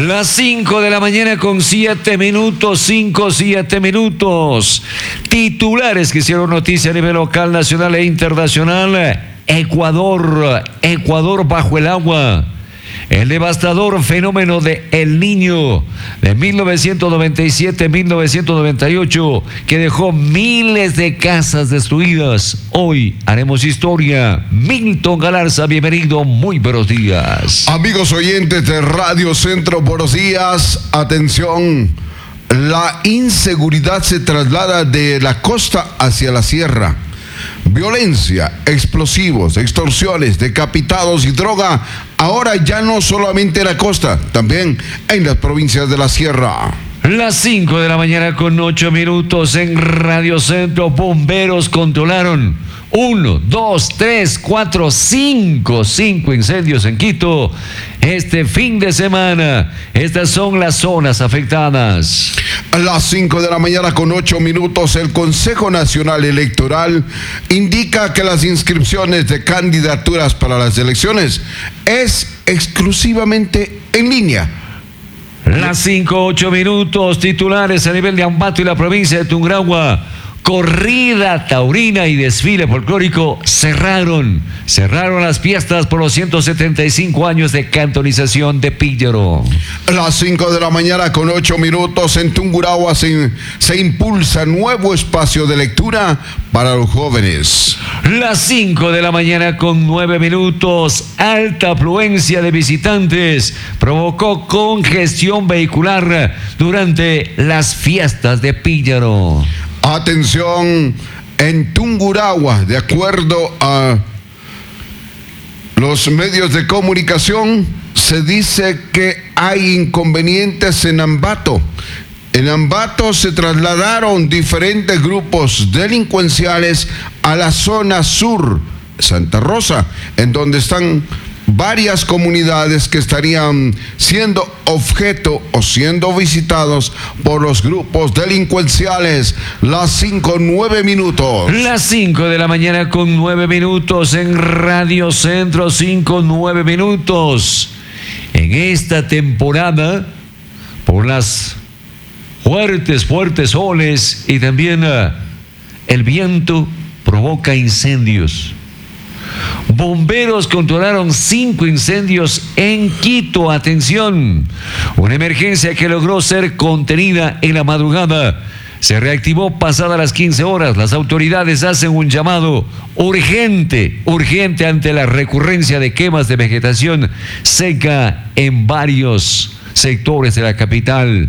Las 5 de la mañana con 7 minutos, 7 minutos. Titulares que hicieron noticia a nivel local, nacional e internacional. Ecuador bajo el agua. El devastador fenómeno de El Niño de 1997-1998 que dejó miles de casas destruidas. Hoy haremos historia. Milton Galarza, bienvenido, muy buenos días. Amigos oyentes de Radio Centro, buenos días. Atención, la inseguridad se traslada de la costa hacia la sierra. Violencia, explosivos, extorsiones, decapitados y droga, ahora ya no solamente en la costa, también en las provincias de la sierra. Las 5 de la mañana con 8 minutos en Radio Centro. Bomberos controlaron 1, 2, 3, 4, 5 incendios en Quito este fin de semana. Estas son las zonas afectadas. A las 5 de la mañana con 8 minutos, el Consejo Nacional Electoral indica que las inscripciones de candidaturas para las elecciones es exclusivamente en línea. Las 5, 8 minutos, titulares a nivel de Ambato y la provincia de Tungurahua. Corrida taurina y desfile folclórico cerraron las fiestas por los 175 años de cantonización de Píllaro. Las 5 de la mañana con 8 minutos en Tungurahua se impulsa nuevo espacio de lectura para los jóvenes. Las 5 de la mañana con 9 minutos, alta afluencia de visitantes provocó congestión vehicular durante las fiestas de Píllaro. Atención, en Tungurahua, de acuerdo a los medios de comunicación, se dice que hay inconvenientes en Ambato. En Ambato se trasladaron diferentes grupos delincuenciales a la zona sur, Santa Rosa, en donde están varias comunidades que estarían siendo objeto o siendo visitados por los grupos delincuenciales. Las 5, 9 minutos. Las 5 de la mañana con 9 minutos en Radio Centro, 5, 9 minutos. En esta temporada, por las fuertes olas y también el viento provoca incendios. Bomberos controlaron 5 incendios en Quito. Atención, una emergencia que logró ser contenida en la madrugada se reactivó pasadas las 15 horas. Las autoridades hacen un llamado urgente ante la recurrencia de quemas de vegetación seca en varios sectores de la capital.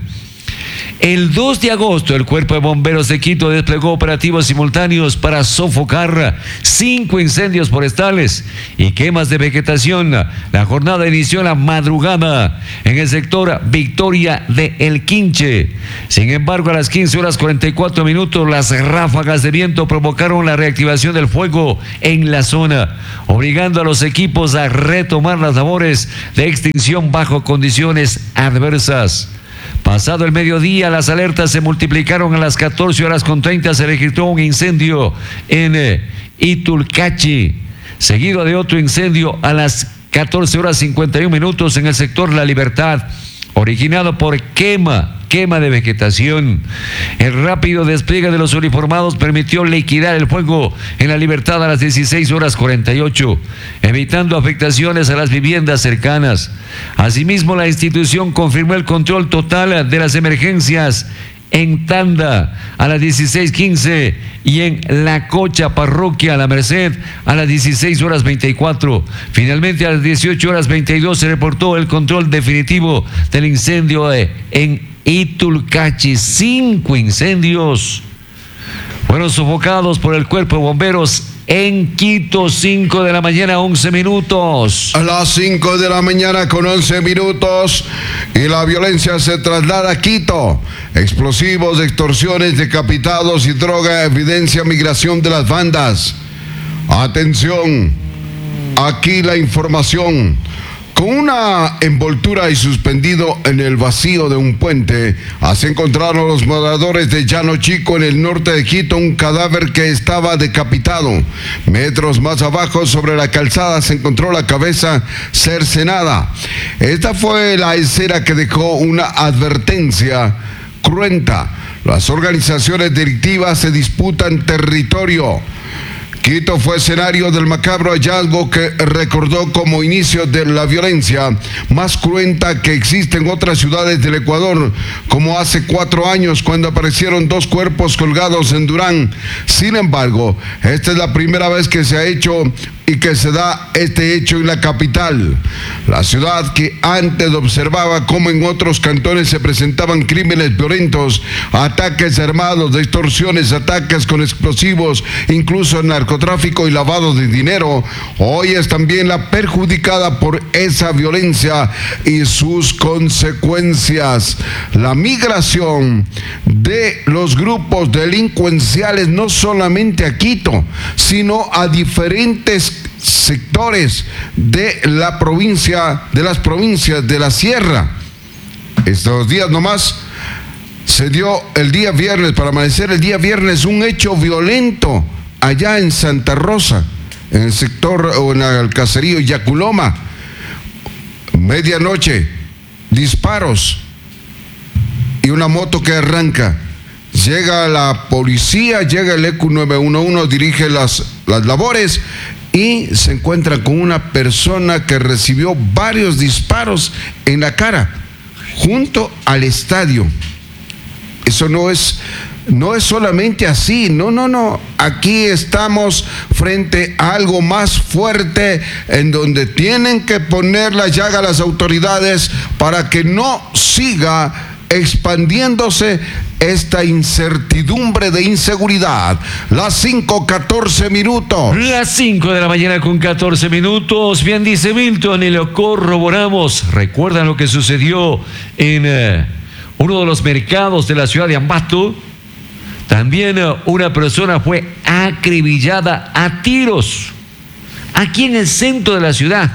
El 2 de agosto, el Cuerpo de Bomberos de Quito desplegó operativos simultáneos para sofocar 5 incendios forestales y quemas de vegetación. La jornada inició en la madrugada en el sector Victoria de El Quinche. Sin embargo, a las 15 horas 44 minutos, las ráfagas de viento provocaron la reactivación del fuego en la zona, obligando a los equipos a retomar las labores de extinción bajo condiciones adversas. Pasado el mediodía, las alertas se multiplicaron. A las 14 horas con 30 se registró un incendio en Itulcachi, seguido de otro incendio a las 14 horas 51 minutos en el sector La Libertad, originado por quema de vegetación. El rápido despliegue de los uniformados permitió liquidar el fuego en La Libertad a las 16 horas 48, evitando afectaciones a las viviendas cercanas. Asimismo, la institución confirmó el control total de las emergencias en Tanda a las 16:15 y en La Cocha, Parroquia La Merced, a las 16 horas 24. Finalmente, a las 18 horas 22 se reportó el control definitivo del incendio en Itulcachi. 5 incendios fueron sofocados por el Cuerpo de Bomberos en Quito. 5 de la mañana, 11 minutos. A las 5 de la mañana con 11 minutos y la violencia se traslada a Quito. Explosivos, extorsiones, decapitados y droga evidencia migración de las bandas. Atención, aquí la información. Con una envoltura y suspendido en el vacío de un puente, así encontraron los moradores de Llano Chico, en el norte de Quito, un cadáver que estaba decapitado. Metros más abajo, sobre la calzada, se encontró la cabeza cercenada. Esta fue la escena que dejó una advertencia cruenta. Las organizaciones delictivas se disputan territorio. Quito fue escenario del macabro hallazgo que recordó como inicio de la violencia más cruenta que existe en otras ciudades del Ecuador, como hace 4 años cuando aparecieron 2 cuerpos colgados en Durán. Sin embargo, esta es la primera vez que se ha hecho y que se da este hecho en la capital. La ciudad, que antes observaba cómo en otros cantones se presentaban crímenes violentos, ataques armados, extorsiones, ataques con explosivos, incluso narcotráfico y lavado de dinero, hoy es también la perjudicada por esa violencia y sus consecuencias. La migración de los grupos delincuenciales no solamente a Quito, sino a diferentes sectores de la provincia, de las provincias de la sierra. Estos días nomás se dio el día viernes, para amanecer el día viernes, un hecho violento allá en Santa Rosa, en el sector o en el caserío Yaculoma. Medianoche, disparos y una moto que arranca. Llega la policía, llega el ECU 911, dirige las labores y se encuentra con una persona que recibió varios disparos en la cara junto al estadio. Eso no es solamente así, no. Aquí estamos frente a algo más fuerte, en donde tienen que poner la llaga a las autoridades para que no siga expandiéndose esta incertidumbre de inseguridad. Las 5:14 minutos. Las 5 de la mañana con 14 minutos. Bien dice Milton, y lo corroboramos. ¿Recuerdan lo que sucedió en uno de los mercados de la ciudad de Ambato? También una persona fue acribillada a tiros aquí en el centro de la ciudad.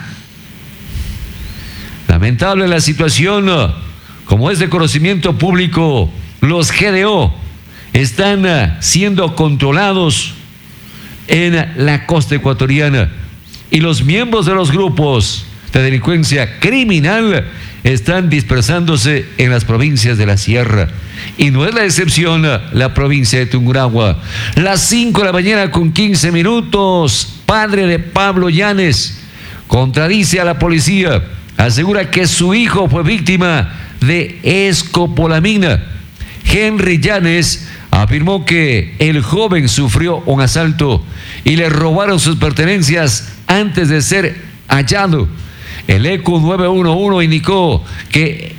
Lamentable la situación. Como es de conocimiento público, los GDO están siendo controlados en la costa ecuatoriana, y los miembros de los grupos de delincuencia criminal están dispersándose en las provincias de la sierra. Y no es la excepción la provincia de Tungurahua. Las 5 de la mañana con 15 minutos. Padre de Pablo Llanes contradice a la policía. Asegura que su hijo fue víctima de escopolamina. Henry Llanes afirmó que el joven sufrió un asalto y le robaron sus pertenencias antes de ser hallado. El ECU 911 indicó que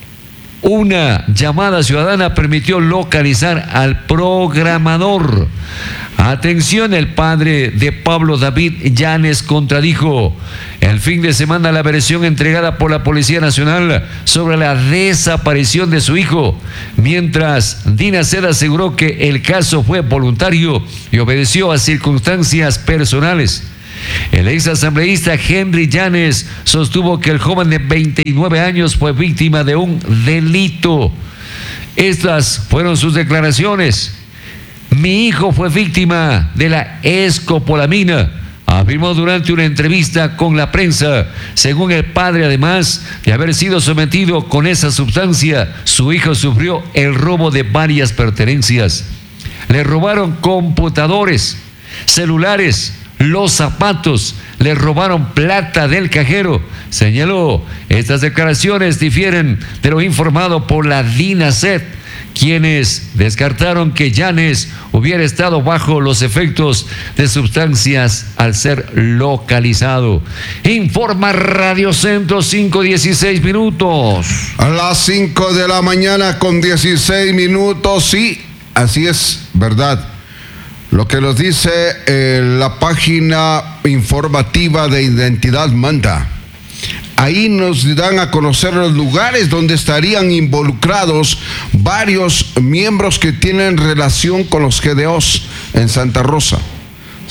una llamada ciudadana permitió localizar al programador. Atención, el padre de Pablo David Llanes contradijo el fin de semana la versión entregada por la Policía Nacional sobre la desaparición de su hijo, mientras Dina Seda aseguró que el caso fue voluntario y obedeció a circunstancias personales. El exasambleísta Henry Llanes sostuvo que el joven de 29 años fue víctima de un delito. Estas fueron sus declaraciones. Mi hijo fue víctima de la escopolamina, afirmó durante una entrevista con la prensa. Según el padre, además de haber sido sometido con esa sustancia, su hijo sufrió el robo de varias pertenencias. Le robaron computadores, celulares, los zapatos, le robaron plata del cajero. Señaló, estas declaraciones difieren de lo informado por la DINASED, quienes descartaron que Llanes hubiera estado bajo los efectos de sustancias al ser localizado. Informa Radio Centro, 5:16 minutos. A las 5 de la mañana con 16 minutos, sí, así es, verdad. Lo que nos dice la página informativa de Identidad Manda. Ahí nos dan a conocer los lugares donde estarían involucrados varios miembros que tienen relación con los GDOs en Santa Rosa.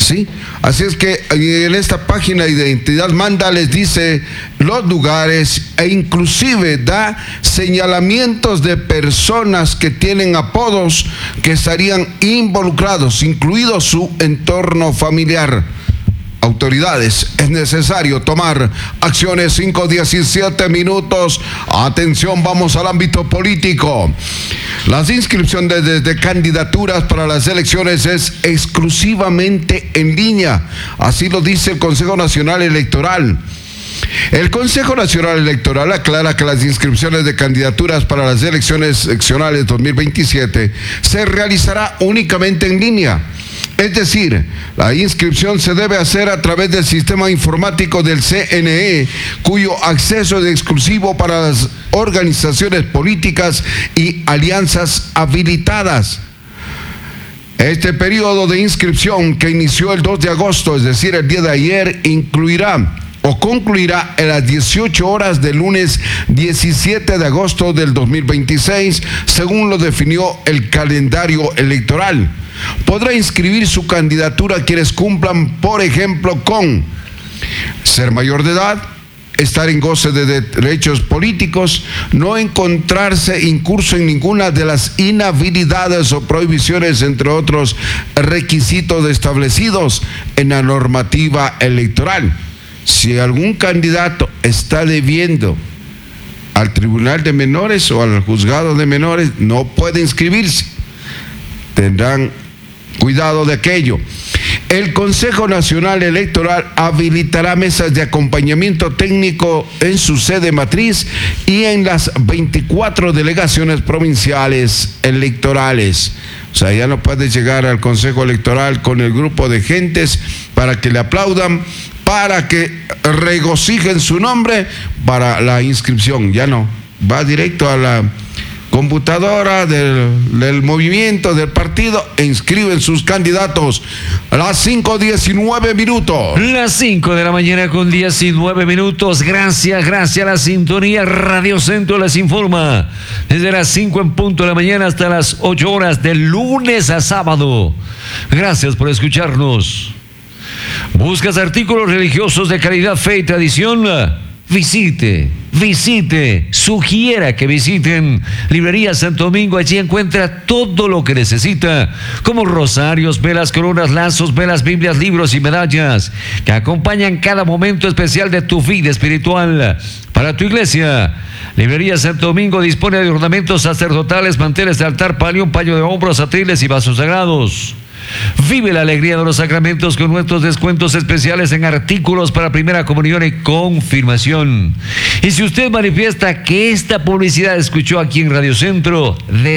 ¿Sí? Así es que en esta página de Identidad Manda les dice los lugares e inclusive da señalamientos de personas que tienen apodos que estarían involucrados, incluido su entorno familiar. Autoridades, es necesario tomar acciones. 5:17 minutos. Atención, vamos al ámbito político. Las inscripciones de candidaturas para las elecciones es exclusivamente en línea. Así lo dice el Consejo Nacional Electoral. El Consejo Nacional Electoral aclara que las inscripciones de candidaturas para las elecciones seccionales 2027 se realizará únicamente en línea. Es decir, la inscripción se debe hacer a través del sistema informático del CNE, cuyo acceso es exclusivo para las organizaciones políticas y alianzas habilitadas. Este periodo de inscripción, que inició el 2 de agosto, es decir, el día de ayer, incluirá o concluirá a las 18 horas del lunes 17 de agosto del 2026, según lo definió el calendario electoral. Podrá inscribir su candidatura quienes cumplan, por ejemplo, con ser mayor de edad, estar en goce de derechos políticos, no encontrarse incurso en ninguna de las inhabilidades o prohibiciones, entre otros requisitos establecidos en la normativa electoral. Si algún candidato está debiendo al Tribunal de Menores o al Juzgado de Menores, no puede inscribirse. Tendrán cuidado de aquello. El Consejo Nacional Electoral habilitará mesas de acompañamiento técnico en su sede matriz y en las 24 delegaciones provinciales electorales. O sea, ya no puede llegar al Consejo Electoral con el grupo de gentes para que le aplaudan, para que regocijen su nombre para la inscripción. Ya no, va directo a la computadora del movimiento, del partido, e inscriben sus candidatos. A las 5:19 minutos. Las 5 de la mañana con 19 minutos. Gracias a la sintonía. Radio Centro les informa desde las 5 en punto de la mañana hasta las 8 horas de lunes a sábado. Gracias por escucharnos. ¿Buscas artículos religiosos de calidad, fe y tradición? Visite, sugiera que visiten Librería Santo Domingo. Allí encuentra todo lo que necesita, como rosarios, velas, coronas, lazos, velas, Biblias, libros y medallas que acompañan cada momento especial de tu vida espiritual. Para tu iglesia, Librería Santo Domingo dispone de ornamentos sacerdotales, manteles de altar, palio, un paño de hombros, atriles y vasos sagrados. Vive la alegría de los sacramentos con nuestros descuentos especiales en artículos para primera comunión y confirmación. Y si usted manifiesta que esta publicidad escuchó aquí en Radio Centro,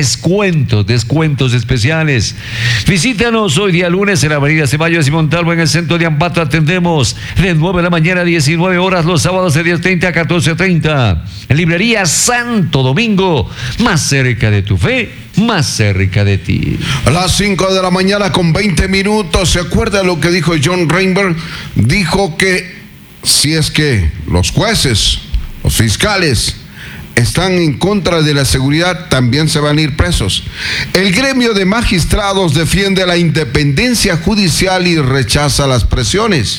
descuentos especiales. Visítanos hoy día lunes en la avenida Ceballos y Montalvo, en el centro de Ambato. Atendemos de 9 de la mañana a 19 horas, los sábados de 10:30 a 14:30. Librería Santo Domingo, más cerca de tu fe, más cerca de ti. A las 5 de la mañana con 20 minutos. ¿Se acuerda lo que dijo John Reinberg? Dijo que si es que los jueces, los fiscales están en contra de la seguridad, también se van a ir presos. El gremio de magistrados defiende la independencia judicial y rechaza las presiones.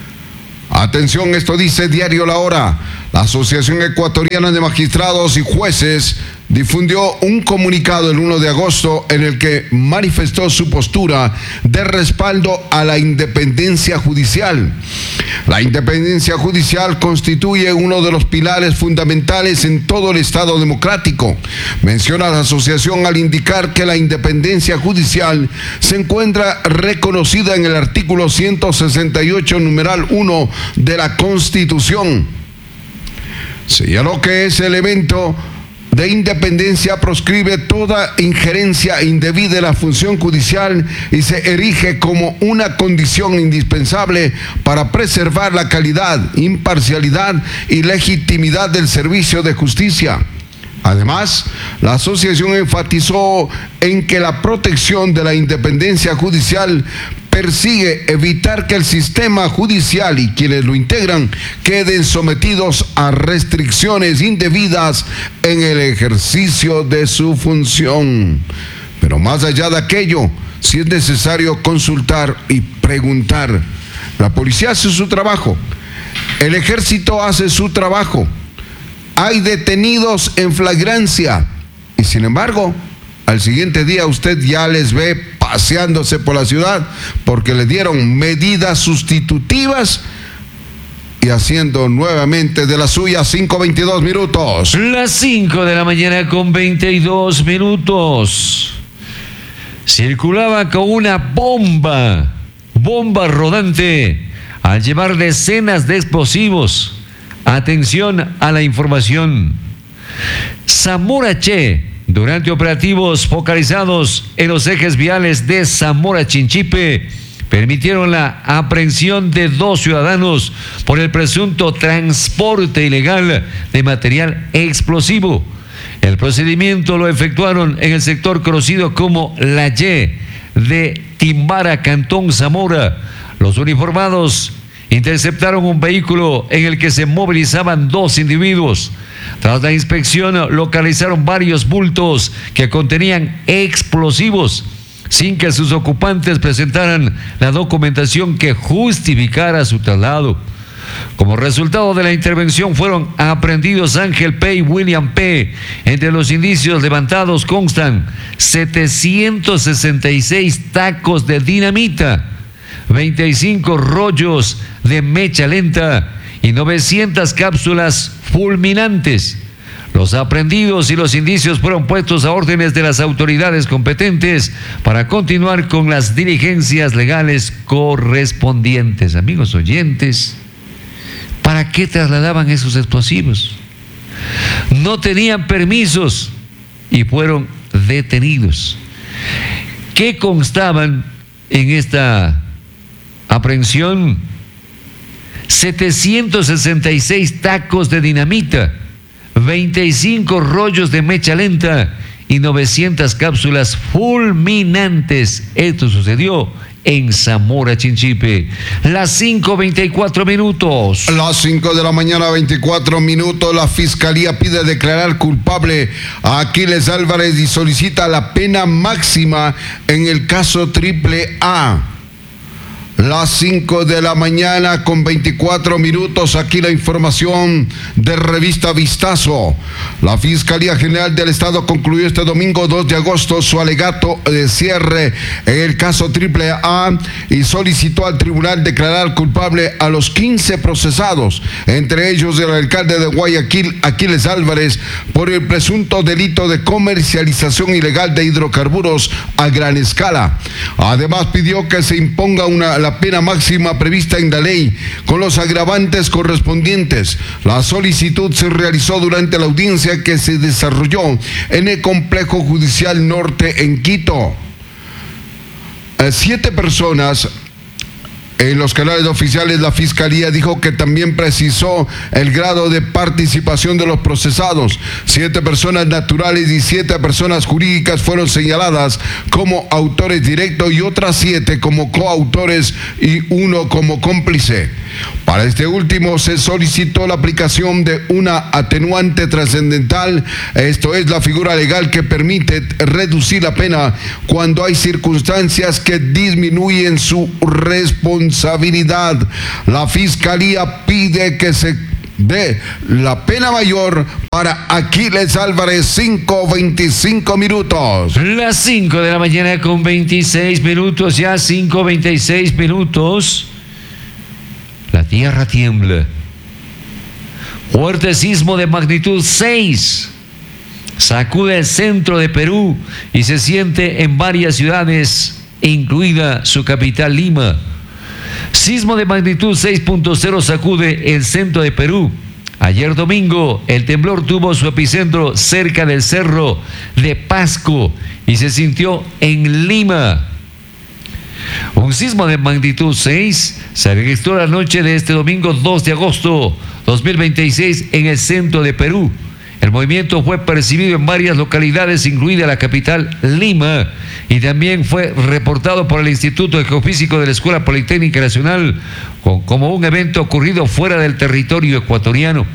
Atención, esto dice Diario La Hora. La Asociación Ecuatoriana de Magistrados y Jueces difundió un comunicado el 1 de agosto en el que manifestó su postura de respaldo a la independencia judicial. La independencia judicial constituye uno de los pilares fundamentales en todo el Estado democrático. Menciona la asociación al indicar que la independencia judicial se encuentra reconocida en el artículo 168, numeral 1 de la Constitución. Señaló que ese elemento de independencia proscribe toda injerencia indebida en la función judicial y se erige como una condición indispensable para preservar la calidad, imparcialidad y legitimidad del servicio de justicia. Además, la asociación enfatizó en que la protección de la independencia judicial persigue evitar que el sistema judicial y quienes lo integran queden sometidos a restricciones indebidas en el ejercicio de su función. Pero más allá de aquello, si es necesario consultar y preguntar. La policía hace su trabajo, el ejército hace su trabajo, hay detenidos en flagrancia y sin embargo, al siguiente día usted ya les ve paseándose por la ciudad porque le dieron medidas sustitutivas y haciendo nuevamente de las suyas. 5:22 minutos. Las 5 de la mañana con 22 minutos. Circulaba con una bomba rodante al llevar decenas de explosivos. Atención a la información. Zamora Che, durante operativos focalizados en los ejes viales de Zamora Chinchipe, permitieron la aprehensión de 2 ciudadanos por el presunto transporte ilegal de material explosivo. El procedimiento lo efectuaron en el sector conocido como La Y de Timbara, Cantón Zamora. Los uniformados interceptaron un vehículo en el que se movilizaban 2 individuos. Tras la inspección localizaron varios bultos que contenían explosivos, sin que sus ocupantes presentaran la documentación que justificara su traslado. Como resultado de la intervención fueron aprehendidos Ángel P. y William P. Entre los indicios levantados constan 766 tacos de dinamita, 25 rollos de mecha lenta y 900 cápsulas fulminantes. Los aprehendidos y los indicios fueron puestos a órdenes de las autoridades competentes para continuar con las diligencias legales correspondientes. Amigos oyentes, ¿para qué trasladaban esos explosivos? No tenían permisos y fueron detenidos. ¿Qué constaban en esta aprehensión? 766 tacos de dinamita, 25 rollos de mecha lenta y 900 cápsulas fulminantes. Esto sucedió en Zamora Chinchipe. Las 5:24 minutos. Las 5 de la mañana, 24 minutos. La Fiscalía pide declarar culpable a Aquiles Álvarez y solicita la pena máxima en el caso AAA. Las 5 de la mañana con 24 minutos, aquí la información de Revista Vistazo. La Fiscalía General del Estado concluyó este domingo 2 de agosto su alegato de cierre en el caso AAA y solicitó al tribunal declarar culpable a los 15 procesados, entre ellos el alcalde de Guayaquil, Aquiles Álvarez, por el presunto delito de comercialización ilegal de hidrocarburos a gran escala. Además pidió que se imponga la pena máxima prevista en la ley, con los agravantes correspondientes. La solicitud se realizó durante la audiencia que se desarrolló en el Complejo Judicial Norte en Quito. 7 personas. En los canales oficiales, la Fiscalía dijo que también precisó el grado de participación de los procesados. 7 personas naturales y 7 personas jurídicas fueron señaladas como autores directos y otras 7 como coautores y 1 como cómplice. Para este último se solicitó la aplicación de una atenuante trascendental, esto es la figura legal que permite reducir la pena cuando hay circunstancias que disminuyen su responsabilidad. La Fiscalía pide que se dé la pena mayor para Aquiles Álvarez. 5:25 minutos. Las 5 de la mañana con 26 minutos, ya 5:26 minutos. La tierra tiembla. Fuerte sismo de magnitud 6 sacude el centro de Perú y se siente en varias ciudades, incluida su capital Lima. Sismo de magnitud 6.0 sacude el centro de Perú. Ayer domingo, el temblor tuvo su epicentro cerca del cerro de Pasco y se sintió en Lima. Un sismo de magnitud 6 se registró la noche de este domingo 2 de agosto 2026 en el centro de Perú. El movimiento fue percibido en varias localidades, incluida la capital Lima, y también fue reportado por el Instituto Geofísico de la Escuela Politécnica Nacional como un evento ocurrido fuera del territorio ecuatoriano.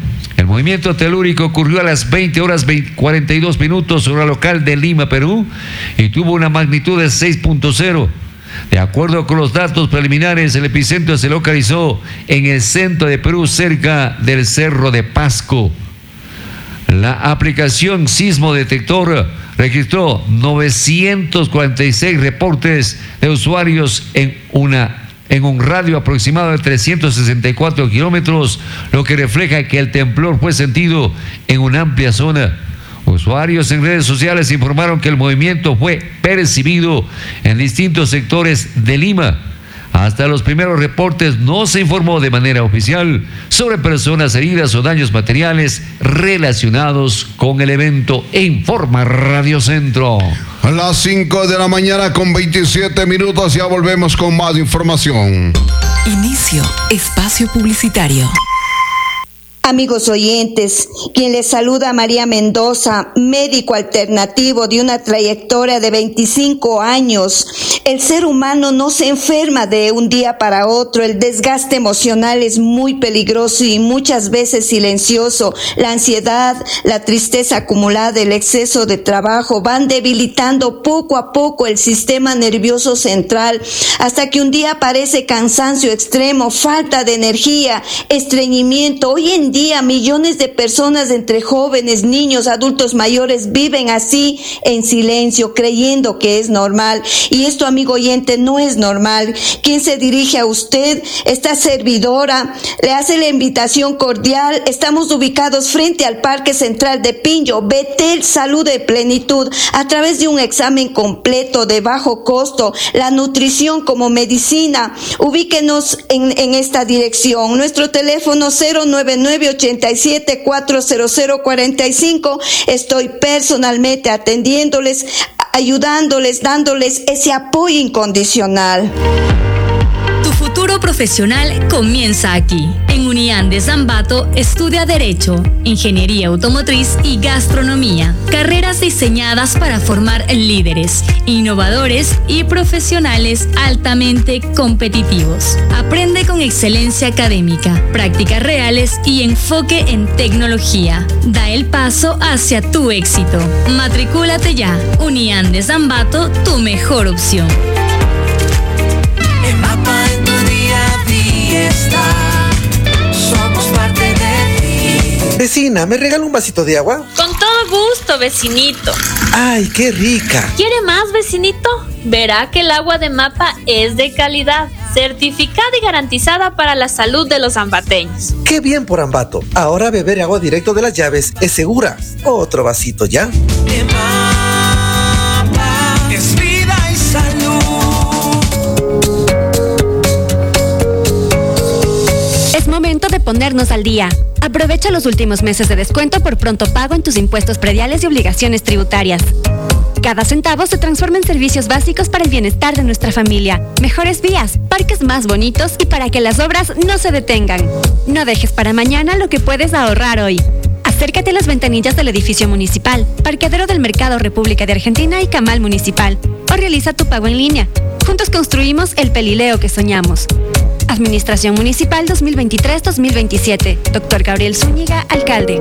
El movimiento telúrico ocurrió a las 20 horas 42 minutos hora local de Lima, Perú, y tuvo una magnitud de 6.0. De acuerdo con los datos preliminares, el epicentro se localizó en el centro de Perú, cerca del Cerro de Pasco. La aplicación Sismo Detector registró 946 reportes de usuarios en un radio aproximado de 364 kilómetros, lo que refleja que el temblor fue sentido en una amplia zona. Usuarios en redes sociales informaron que el movimiento fue percibido en distintos sectores de Lima. Hasta los primeros reportes no se informó de manera oficial sobre personas heridas o daños materiales relacionados con el evento. Informa Radio Centro. A las 5 de la mañana con 27 minutos ya volvemos con más información. Inicio espacio publicitario. Amigos oyentes, quien les saluda María Mendoza, médico alternativo de una trayectoria de 25 años. El ser humano no se enferma de un día para otro. El desgaste emocional es muy peligroso y muchas veces silencioso. La ansiedad, la tristeza acumulada, el exceso de trabajo van debilitando poco a poco el sistema nervioso central hasta que un día aparece cansancio extremo, falta de energía, estreñimiento. Hoy en día millones de personas entre jóvenes, niños, adultos mayores viven así en silencio, creyendo que es normal. Y esto, amigo oyente, no es normal. Quien se dirige a usted, esta servidora, le hace la invitación cordial. Estamos ubicados frente al Parque Central de Pinjo, Betel Salud de Plenitud, a través de un examen completo de bajo costo, la nutrición como medicina. Ubíquenos en esta dirección. Nuestro teléfono 099-87-40045. Estoy personalmente atendiéndoles, ayudándoles, dándoles ese apoyo incondicional. Tu futuro profesional comienza aquí. En Uniandes Ambato estudia Derecho, Ingeniería Automotriz y Gastronomía. Carreras diseñadas para formar líderes, innovadores y profesionales altamente competitivos. Aprende con excelencia académica, prácticas reales y enfoque en tecnología. Da el paso hacia tu éxito. Matricúlate ya. Uniandes Ambato, tu mejor opción. El mapa en tu día a día está. Somos parte de ti. Vecina, ¿me regala un vasito de agua? Con todo gusto, vecinito. ¡Ay, qué rica! ¿Quiere más, vecinito? Verá que el agua de Mapa es de calidad, certificada y garantizada para la salud de los ambateños. ¡Qué bien por Ambato! Ahora beber agua directo de las llaves es segura. Otro vasito ya. De Mapa es vida y salud. Es momento de ponernos al día. Aprovecha los últimos meses de descuento por pronto pago en tus impuestos prediales y obligaciones tributarias. Cada centavo se transforma en servicios básicos para el bienestar de nuestra familia, mejores vías, parques más bonitos y para que las obras no se detengan. No dejes para mañana lo que puedes ahorrar hoy. Acércate a las ventanillas del edificio municipal, parqueadero del Mercado República de Argentina y Camal Municipal, o realiza tu pago en línea. Juntos construimos el Pelileo que soñamos. Administración Municipal 2023-2027. Dr. Gabriel Zúñiga, alcalde.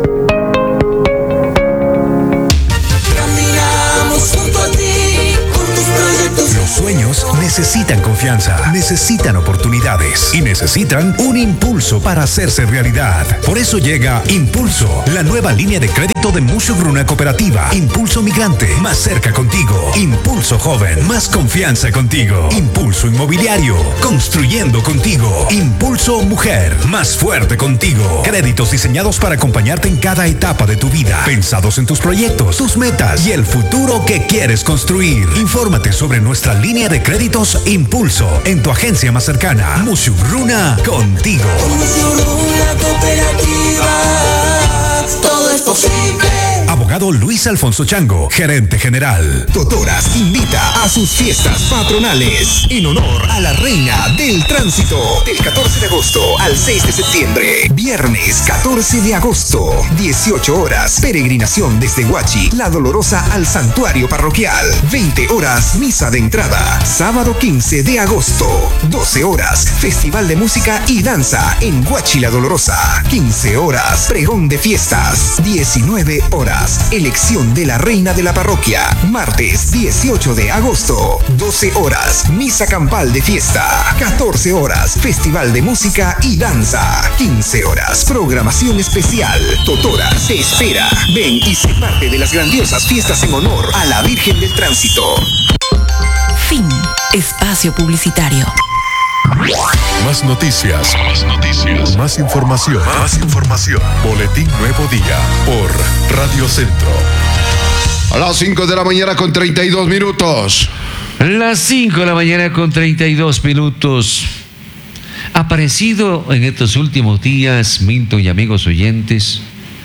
Caminamos junto a ti, con tus proyectos. Los sueños necesitan confianza, necesitan oportunidades y necesitan un impulso para hacerse realidad. Por eso llega Impulso, la nueva línea de crédito de Mushugruna Cooperativa. Impulso Migrante, más cerca contigo. Impulso Joven, más confianza contigo. Impulso Inmobiliario, construyendo contigo. Impulso Mujer, más fuerte contigo. Créditos diseñados para acompañarte en cada etapa de tu vida, pensados en tus proyectos, tus metas y el futuro que quieres construir. Infórmate sobre nuestra línea de créditos Impulso en tu agencia más cercana. Mushugruna, contigo. Mushugruna Cooperativa, todo es posible. Abogado Luis Alfonso Chango, gerente general. Totoras invita a sus fiestas patronales en honor a la reina del tránsito. Del 14 de agosto al 6 de septiembre. Viernes 14 de agosto, 18 horas. Peregrinación desde Huachi, La Dolorosa al santuario parroquial. 20 horas, misa de entrada. Sábado 15 de agosto, 12 horas. Festival de música y danza en Huachi, La Dolorosa. 15 horas, pregón de fiestas. 19 horas, elección de la reina de la parroquia. Martes 18 de agosto, 12 horas, misa campal de fiesta. 14 horas, festival de música y danza. 15 horas, programación especial. Totoras te espera. Ven y sé parte de las grandiosas fiestas en honor a la Virgen del Tránsito. Fin. Espacio publicitario. Más noticias. Más información. Boletín Nuevo Día por Radio Centro. A las 5 de la mañana con 32 minutos. Las 5 de la mañana con 32 minutos. Ha aparecido en estos últimos días, Milton y amigos oyentes,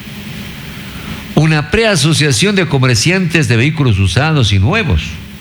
una preasociación de comerciantes de vehículos usados y nuevos.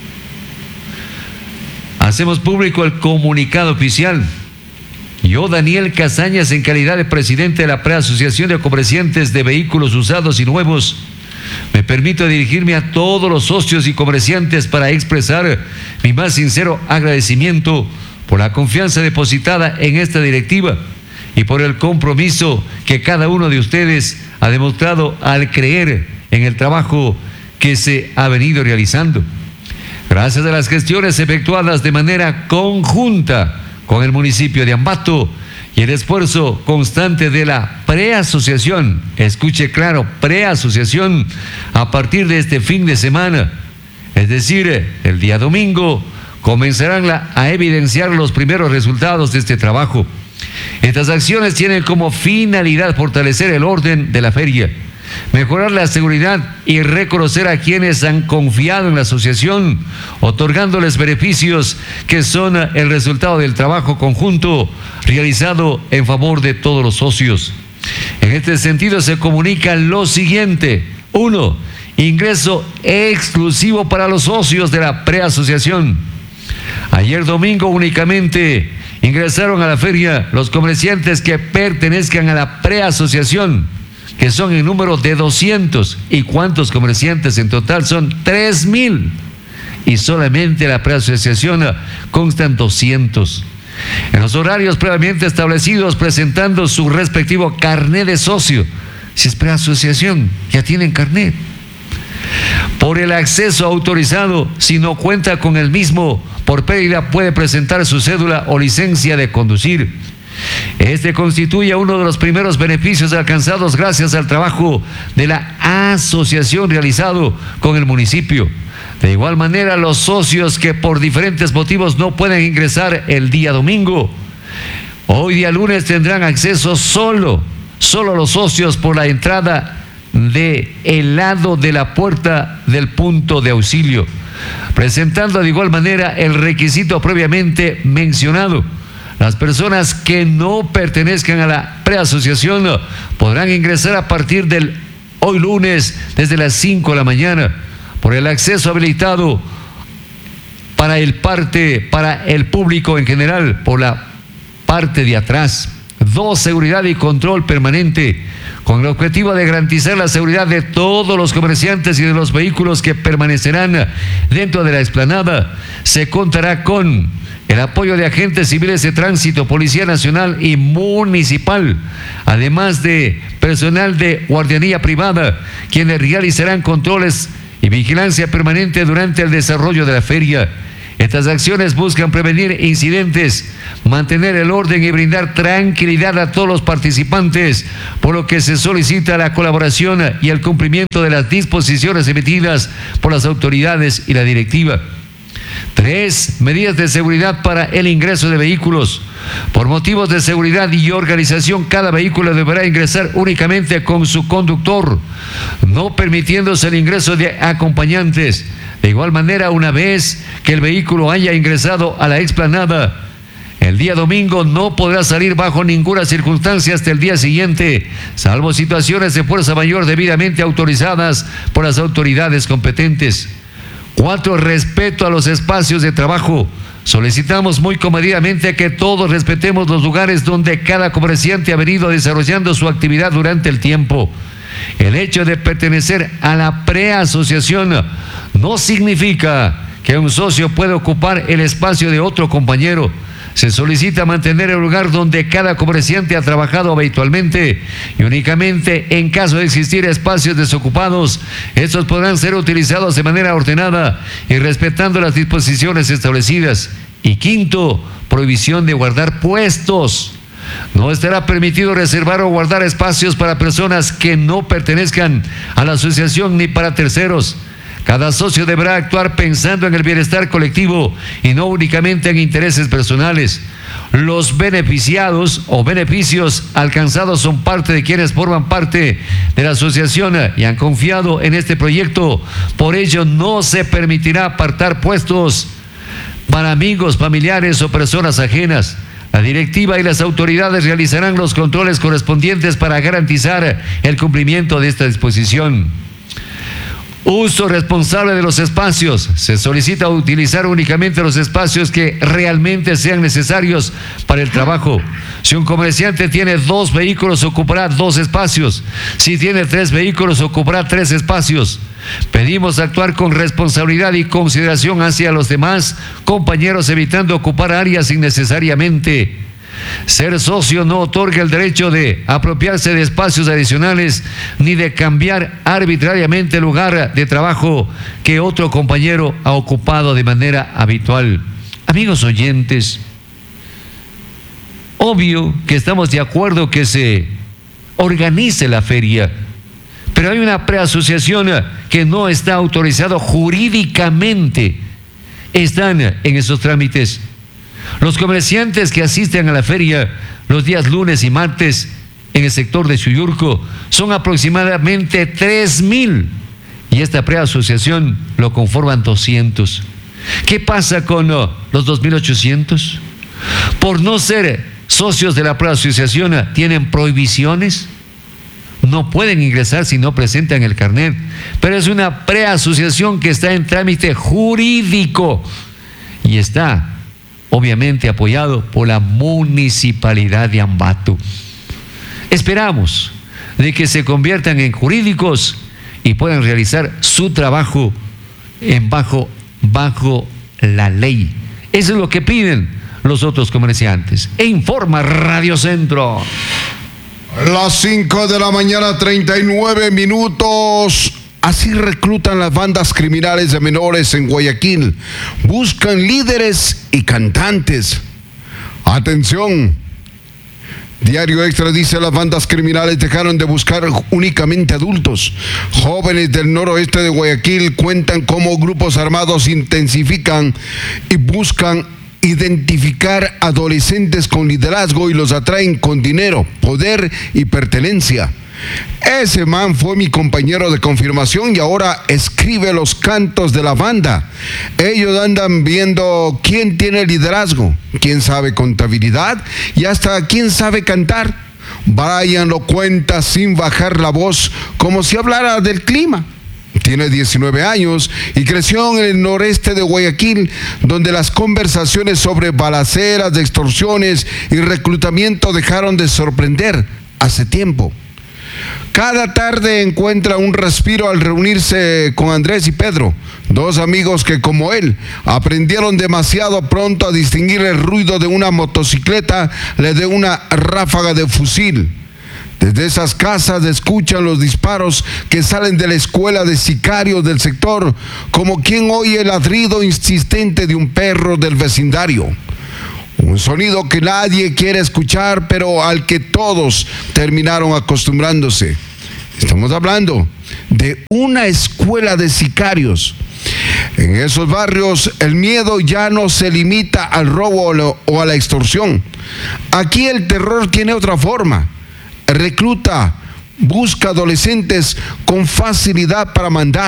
Hacemos público el comunicado oficial. Yo, Daniel Casañas, en calidad de presidente de la preasociación de comerciantes de vehículos usados y nuevos, me permito dirigirme a todos los socios y comerciantes para expresar mi más sincero agradecimiento por la confianza depositada en esta directiva y por el compromiso que cada uno de ustedes ha demostrado al creer en el trabajo que se ha venido realizando. Gracias a las gestiones efectuadas de manera conjunta con el municipio de Ambato y el esfuerzo constante de la preasociación, escuche claro, preasociación, a partir de este fin de semana, es decir, el día domingo, comenzarán a evidenciar los primeros resultados de este trabajo. Estas acciones tienen como finalidad fortalecer el orden de la feria, mejorar la seguridad y reconocer a quienes han confiado en la asociación, otorgándoles beneficios que son el resultado del trabajo conjunto realizado en favor de todos los socios. En este sentido se comunica lo siguiente: 1. Ingreso exclusivo para los socios de la preasociación. Ayer domingo únicamente ingresaron a la feria los comerciantes que pertenezcan a la preasociación, que son en número de 200. ¿Y cuántos comerciantes en total? Son 3,000. Y solamente la preasociación constan 200. En los horarios previamente establecidos, presentando su respectivo carnet de socio. Si es preasociación, ya tienen carnet. Por el acceso autorizado, si no cuenta con el mismo, por pérdida puede presentar su cédula o licencia de conducir. Este constituye uno de los primeros beneficios alcanzados gracias al trabajo de la asociación realizado con el municipio. De igual manera, los socios que por diferentes motivos no pueden ingresar el día domingo, hoy día lunes tendrán acceso solo los socios por la entrada de el lado de la puerta del punto de auxilio, presentando de igual manera el requisito previamente mencionado. Las personas que no pertenezcan a la preasociación podrán ingresar a partir del hoy lunes desde las 5 de la mañana por el acceso habilitado para el público en general por la parte de atrás. 2. Seguridad y control permanente, con el objetivo de garantizar la seguridad de todos los comerciantes y de los vehículos que permanecerán dentro de la explanada. Se contará con el apoyo de agentes civiles de tránsito, Policía Nacional y Municipal, además de personal de guardianía privada, quienes realizarán controles y vigilancia permanente durante el desarrollo de la feria. Estas acciones buscan prevenir incidentes, mantener el orden y brindar tranquilidad a todos los participantes, por lo que se solicita la colaboración y el cumplimiento de las disposiciones emitidas por las autoridades y la directiva. 3. Medidas de seguridad para el ingreso de vehículos. Por motivos de seguridad y organización, cada vehículo deberá ingresar únicamente con su conductor, no permitiéndose el ingreso de acompañantes. De igual manera, una vez que el vehículo haya ingresado a la explanada, El día domingo no podrá salir bajo ninguna circunstancia hasta el día siguiente, salvo situaciones de fuerza mayor debidamente autorizadas por las autoridades competentes. 4. Respeto a los espacios de trabajo. Solicitamos muy comedidamente que todos respetemos los lugares donde cada comerciante ha venido desarrollando su actividad durante el tiempo. El hecho de pertenecer a la preasociación no significa que un socio pueda ocupar el espacio de otro compañero. Se solicita mantener el lugar donde cada comerciante ha trabajado habitualmente y únicamente en caso de existir espacios desocupados, estos podrán ser utilizados de manera ordenada y respetando las disposiciones establecidas. Y 5, prohibición de guardar puestos. No estará permitido reservar o guardar espacios para personas que no pertenezcan a la asociación ni para terceros. Cada socio deberá actuar pensando en el bienestar colectivo y no únicamente en intereses personales. Los beneficiados o beneficios alcanzados son parte de quienes forman parte de la asociación y han confiado en este proyecto. Por ello, no se permitirá apartar puestos para amigos, familiares o personas ajenas. La directiva y las autoridades realizarán los controles correspondientes para garantizar el cumplimiento de esta disposición. Uso responsable de los espacios. Se solicita utilizar únicamente los espacios que realmente sean necesarios para el trabajo. Si un comerciante tiene 2 vehículos, ocupará 2 espacios. Si tiene 3 vehículos, ocupará 3 espacios. Pedimos actuar con responsabilidad y consideración hacia los demás compañeros, evitando ocupar áreas innecesariamente. Ser socio no otorga el derecho de apropiarse de espacios adicionales ni de cambiar arbitrariamente el lugar de trabajo que otro compañero ha ocupado de manera habitual. Amigos oyentes, obvio que estamos de acuerdo que se organice la feria, pero hay una preasociación que no está autorizado jurídicamente. Están en esos trámites. Los comerciantes que asisten a la feria los días lunes y martes en el sector de Chuyurco son aproximadamente 3,000 y esta preasociación lo conforman 200. ¿Qué pasa con los 2,800? Por no ser socios de la preasociación, ¿tienen prohibiciones? No pueden ingresar si no presentan el carnet, pero es una preasociación que está en trámite jurídico y está obviamente apoyado por la Municipalidad de Ambato. Esperamos de que se conviertan en jurídicos y puedan realizar su trabajo bajo la ley. Eso es lo que piden los otros comerciantes. E informa Radio Centro. Las 5 de la mañana, 39 minutos. Así reclutan las bandas criminales de menores en Guayaquil. Buscan líderes y cantantes. Atención. Diario Extra dice: las bandas criminales dejaron de buscar únicamente adultos. Jóvenes del noroeste de Guayaquil cuentan cómo grupos armados intensifican y buscan identificar adolescentes con liderazgo y los atraen con dinero, poder y pertenencia. Ese man fue mi compañero de confirmación y ahora escribe los cantos de la banda. Ellos andan viendo quién tiene liderazgo, quién sabe contabilidad y hasta quién sabe cantar. Brian lo cuenta sin bajar la voz, como si hablara del clima. Tiene 19 años y creció en el noreste de Guayaquil, donde las conversaciones sobre balaceras, extorsiones y reclutamiento dejaron de sorprender hace tiempo. Cada tarde encuentra un respiro al reunirse con Andrés y Pedro, 2 amigos que, como él, aprendieron demasiado pronto a distinguir el ruido de una motocicleta de una ráfaga de fusil. Desde esas casas escuchan los disparos que salen de la escuela de sicarios del sector, como quien oye el ladrido insistente de un perro del vecindario. Un sonido que nadie quiere escuchar, pero al que todos terminaron acostumbrándose. Estamos hablando de una escuela de sicarios. En esos barrios el miedo ya no se limita al robo o a la extorsión. Aquí el terror tiene otra forma. Recluta, busca adolescentes con facilidad para mandar,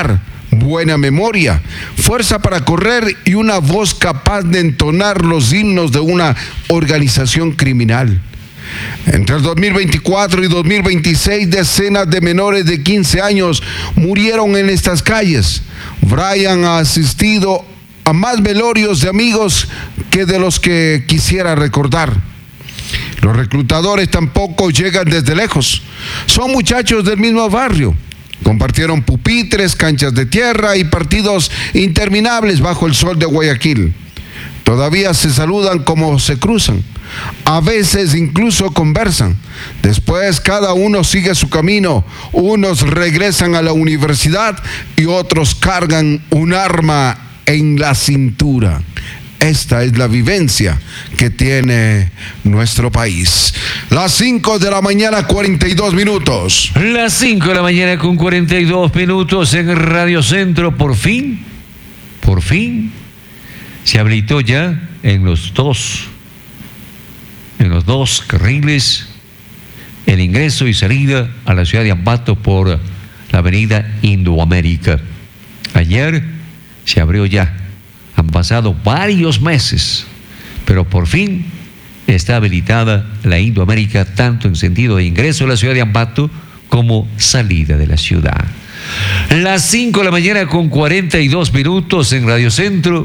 buena memoria, fuerza para correr y una voz capaz de entonar los himnos de una organización criminal. Entre el 2024 y 2026, decenas de menores de 15 años murieron en estas calles. Brian ha asistido a más velorios de amigos que de los que quisiera recordar. Los reclutadores tampoco llegan desde lejos. Son muchachos del mismo barrio. Compartieron pupitres, canchas de tierra y partidos interminables bajo el sol de Guayaquil. Todavía se saludan como se cruzan. A veces incluso conversan. Después cada uno sigue su camino. Unos regresan a la universidad y otros cargan un arma en la cintura. Esta es la vivencia que tiene nuestro país. Las 5 de la mañana, 42 minutos. Las 5 de la mañana con 42 minutos en Radio Centro. Por fin, se habilitó ya en los dos carriles el ingreso y salida a la ciudad de Ambato por la avenida Indoamérica. Ayer se abrió ya. Han pasado varios meses, pero por fin está habilitada la Indoamérica, tanto en sentido de ingreso a la ciudad de Ambato como salida de la ciudad. Las 5 de la mañana con 42 minutos en Radio Centro.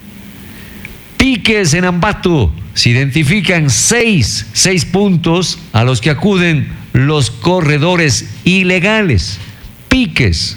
Piques en Ambato. Se identifican seis puntos a los que acuden los corredores ilegales. Piques.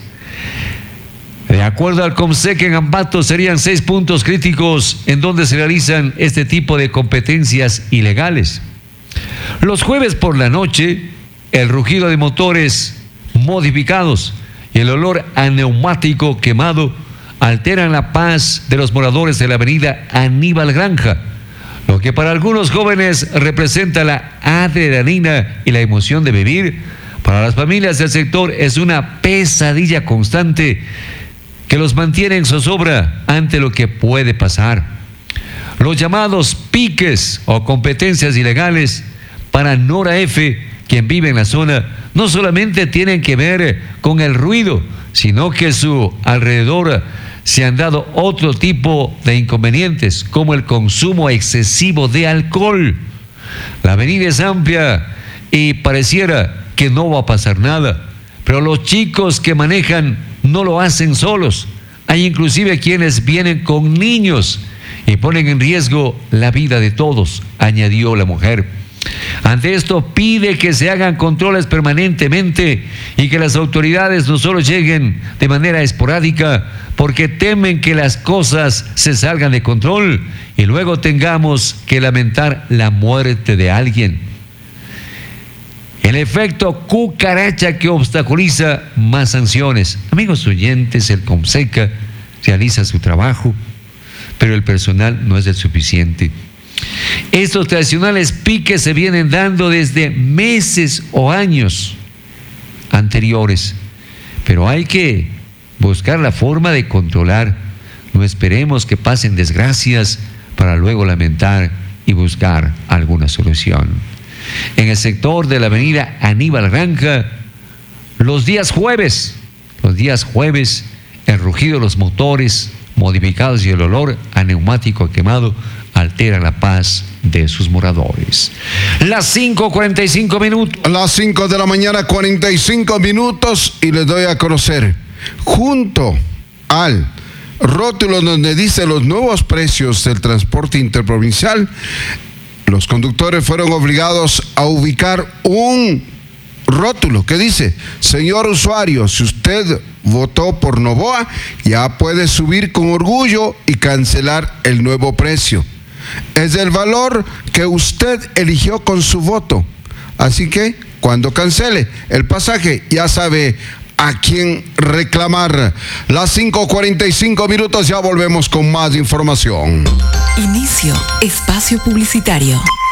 De acuerdo al COMSEC, en Ambato serían 6 puntos críticos en donde se realizan este tipo de competencias ilegales. Los jueves por la noche, el rugido de motores modificados y el olor a neumático quemado alteran la paz de los moradores de la avenida Aníbal Granja, lo que para algunos jóvenes representa la adrenalina y la emoción de vivir. Para las familias del sector es una pesadilla constante que los mantiene en zozobra ante lo que puede pasar. Los llamados piques o competencias ilegales para Nora F., quien vive en la zona, no solamente tienen que ver con el ruido, sino que a su alrededor se han dado otro tipo de inconvenientes, como el consumo excesivo de alcohol. La avenida es amplia y pareciera que no va a pasar nada, pero los chicos que manejan no lo hacen solos. Hay inclusive quienes vienen con niños y ponen en riesgo la vida de todos, añadió la mujer. Ante esto pide que se hagan controles permanentemente y que las autoridades no solo lleguen de manera esporádica, porque temen que las cosas se salgan de control y luego tengamos que lamentar la muerte de alguien. El efecto cucaracha que obstaculiza más sanciones. Amigos oyentes, el COMSECA realiza su trabajo, pero el personal no es el suficiente. Estos tradicionales piques se vienen dando desde meses o años anteriores, pero hay que buscar la forma de controlar. No esperemos que pasen desgracias para luego lamentar y buscar alguna solución. En el sector de la avenida Aníbal Granja, los días jueves, el rugido de los motores modificados y el olor a neumático quemado alteran la paz de sus moradores. Las 5:45 minutos. Las 5 de la mañana, 45 minutos, y les doy a conocer, junto al rótulo donde dice los nuevos precios del transporte interprovincial, los conductores fueron obligados a ubicar un rótulo que dice: señor usuario, si usted votó por Novoa, ya puede subir con orgullo y cancelar el nuevo precio. Es el valor que usted eligió con su voto. Así que cuando cancele el pasaje, ya sabe a quién reclamar. Las 5:45 minutos, ya volvemos con más información. Inicio espacio publicitario.